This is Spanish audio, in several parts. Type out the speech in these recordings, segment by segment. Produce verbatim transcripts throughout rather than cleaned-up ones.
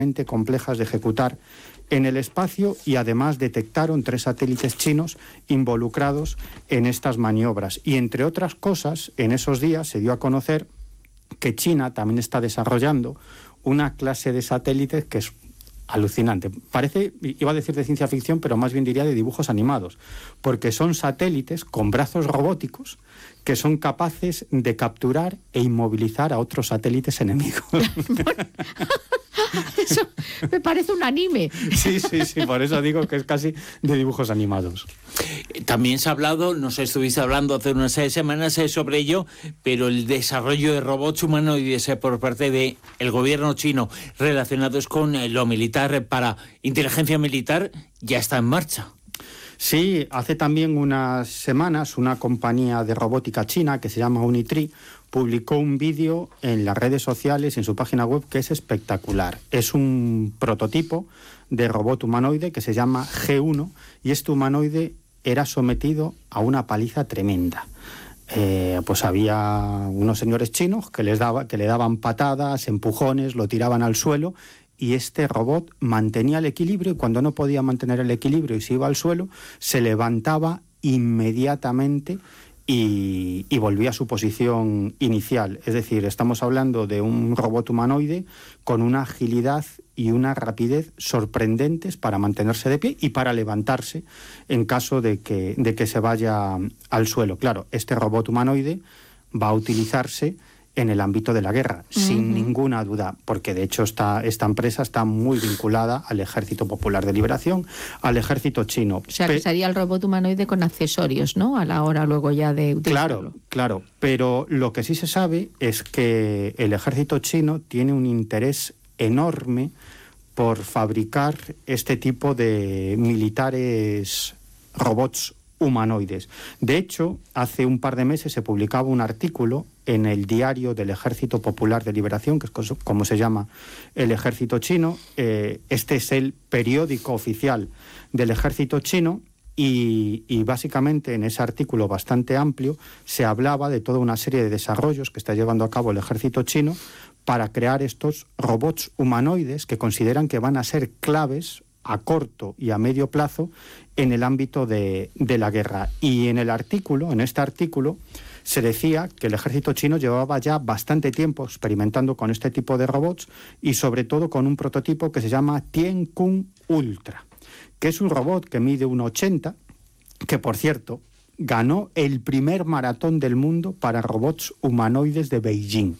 complejas de ejecutar en el espacio, y además detectaron tres satélites chinos involucrados en estas maniobras. Y entre otras cosas, en esos días se dio a conocer que China también está desarrollando una clase de satélites que es alucinante. Parece, iba a decir de ciencia ficción, pero más bien diría de dibujos animados, porque son satélites con brazos robóticos que son capaces de capturar e inmovilizar a otros satélites enemigos. Eso me parece un anime. Sí, sí, sí, por eso digo que es casi de dibujos animados. También se ha hablado, nos estuviste hablando hace unas seis semanas sobre ello, pero el desarrollo de robots humanoides por parte del gobierno chino relacionados con lo militar para inteligencia militar ya está en marcha. Sí, hace también unas semanas una compañía de robótica china que se llama Unitree publicó un vídeo en las redes sociales, en su página web, que es espectacular. Es un prototipo de robot humanoide que se llama G uno, y este humanoide era sometido a una paliza tremenda. Eh, pues había unos señores chinos que, les daba, que le daban patadas, empujones, lo tiraban al suelo, y este robot mantenía el equilibrio, y cuando no podía mantener el equilibrio y se iba al suelo, se levantaba inmediatamente y, y volvía a su posición inicial. Es decir, estamos hablando de un robot humanoide con una agilidad y una rapidez sorprendentes para mantenerse de pie y para levantarse en caso de que, de que se vaya al suelo. Claro, este robot humanoide va a utilizarse en el ámbito de la guerra, uh-huh. sin ninguna duda, porque de hecho esta, esta empresa está muy vinculada al Ejército Popular de Liberación, al ejército chino. O sea, que sería el robot humanoide con accesorios, ¿no?, a la hora luego ya de utilizarlo. Claro, claro, pero lo que sí se sabe es que el ejército chino tiene un interés enorme por fabricar este tipo de militares robots humanoides. De hecho, hace un par de meses se publicaba un artículo en el diario del Ejército Popular de Liberación, que es como se llama el ejército chino. Eh, este es el periódico oficial del ejército chino, y, y básicamente en ese artículo bastante amplio se hablaba de toda una serie de desarrollos que está llevando a cabo el ejército chino para crear estos robots humanoides que consideran que van a ser claves a corto y a medio plazo en el ámbito de, de la guerra. Y en el artículo, en este artículo, se decía que el ejército chino llevaba ya bastante tiempo experimentando con este tipo de robots, y sobre todo con un prototipo que se llama Tiankun Ultra, que es un robot que mide uno ochenta, que por cierto ganó el primer maratón del mundo para robots humanoides de Beijing.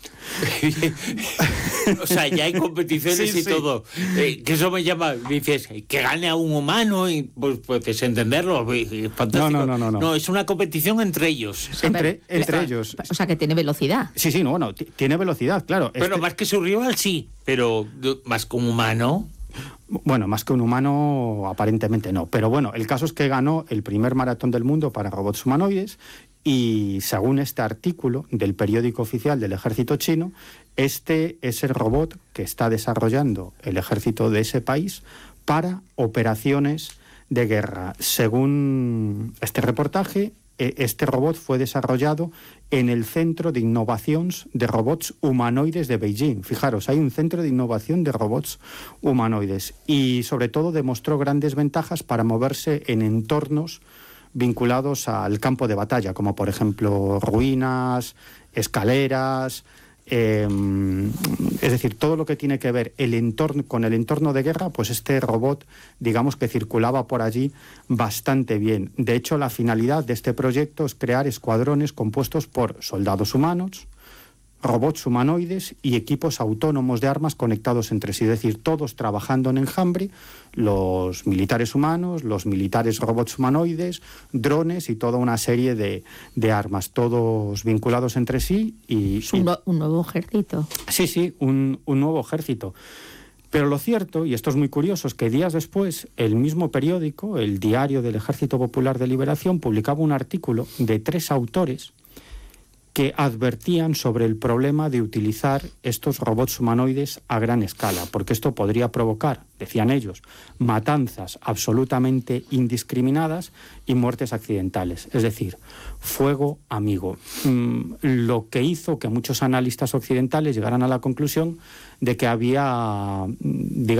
O sea, ya hay competiciones, sí, y sí. todo. Eh, que eso me llama, dices, que gane a un humano, y pues puedes entenderlo. Fantástico. No, no, no, no, no. No, es una competición entre ellos. Entre, entre o ellos. O sea, que tiene velocidad. Sí, sí, no, bueno, t- tiene velocidad, claro. Pero este... más que su rival, sí. Pero más que un humano. Bueno, más que un humano, aparentemente no. Pero bueno, el caso es que ganó el primer maratón del mundo para robots humanoides, y según este artículo del periódico oficial del ejército chino, este es el robot que está desarrollando el ejército de ese país para operaciones de guerra. Según este reportaje, este robot fue desarrollado en el Centro de Innovación de Robots Humanoides de Beijing. Fijaros, hay un centro de innovación de robots humanoides, y sobre todo demostró grandes ventajas para moverse en entornos vinculados al campo de batalla, como por ejemplo ruinas, escaleras, eh, es decir, todo lo que tiene que ver el entorno, con el entorno de guerra, pues este robot, digamos que circulaba por allí bastante bien. De hecho, la finalidad de este proyecto es crear escuadrones compuestos por soldados humanos, robots humanoides y equipos autónomos de armas conectados entre sí, es decir, todos trabajando en enjambre, los militares humanos, los militares robots humanoides, drones y toda una serie de, de armas, todos vinculados entre sí. Y, es un, un nuevo ejército. Sí, sí, un, un nuevo ejército. Pero lo cierto, y esto es muy curioso, es que días después el mismo periódico, el Diario del Ejército Popular de Liberación, publicaba un artículo de tres autores que advertían sobre el problema de utilizar estos robots humanoides a gran escala, porque esto podría provocar, decían ellos, matanzas absolutamente indiscriminadas y muertes accidentales, es decir, fuego amigo. Mm, lo que hizo que muchos analistas occidentales llegaran a la conclusión de que había, digamos,